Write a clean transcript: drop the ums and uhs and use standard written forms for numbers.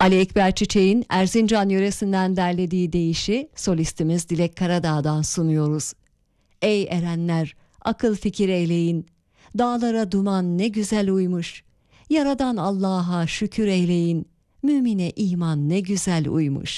Ali Ekber Çiçek'in Erzincan yöresinden derlediği deyişi solistimiz Dilek Karadağ'dan sunuyoruz. Ey erenler, akıl fikir eyleyin, dağlara duman ne güzel uymuş, yaradan Allah'a şükür eyleyin, mümine iman ne güzel uymuş.